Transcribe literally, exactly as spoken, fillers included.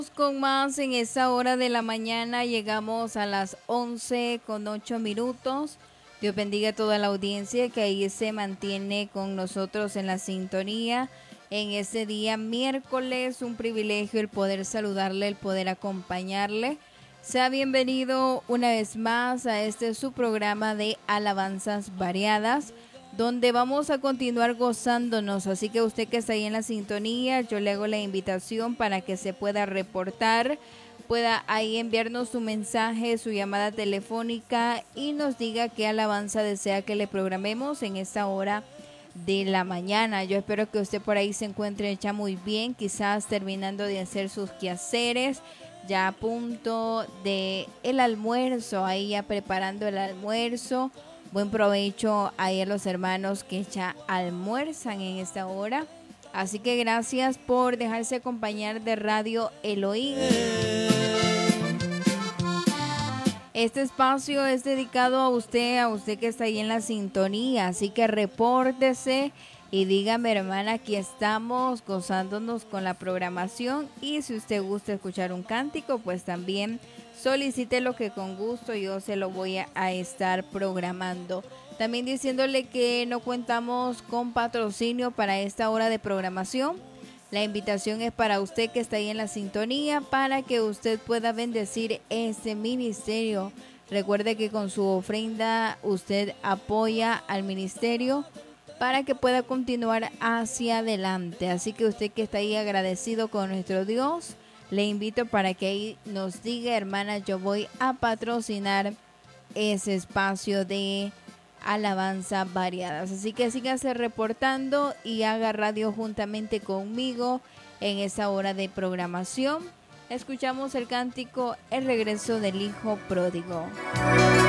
Con más en esa hora de la mañana, llegamos a las once con ocho minutos. Dios bendiga a toda la audiencia que ahí se mantiene con nosotros en la sintonía. En ese día miércoles, un privilegio el poder saludarle, el poder acompañarle. Sea bienvenido una vez más a este su programa de alabanzas variadas, donde vamos a continuar gozándonos. Así que usted que está ahí en la sintonía, yo le hago la invitación para que se pueda reportar, pueda ahí enviarnos su mensaje, su llamada telefónica y nos diga qué alabanza desea que le programemos en esta hora de la mañana. Yo espero que usted por ahí se encuentre ya muy bien, quizás terminando de hacer sus quehaceres, ya a punto de el almuerzo, ahí ya preparando el almuerzo. Buen provecho ahí a los hermanos que ya almuerzan en esta hora. Así que gracias por dejarse acompañar de Radio Elohim. Este espacio es dedicado a usted, a usted que está ahí en la sintonía. Así que repórtese y dígame, hermana, aquí estamos gozándonos con la programación. Y si usted gusta escuchar un cántico, pues también solicítelo, que con gusto yo se lo voy a, a estar programando. También diciéndole que no contamos con patrocinio para esta hora de programación. La invitación es para usted que está ahí en la sintonía, para que usted pueda bendecir este ministerio. Recuerde que con su ofrenda usted apoya al ministerio para que pueda continuar hacia adelante. Así que usted que está ahí agradecido con nuestro Dios, le invito para que ahí nos diga, hermana, yo voy a patrocinar ese espacio de alabanza variadas. Así que síganse reportando y haga radio juntamente conmigo en esa hora de programación. Escuchamos el cántico El regreso del Hijo Pródigo.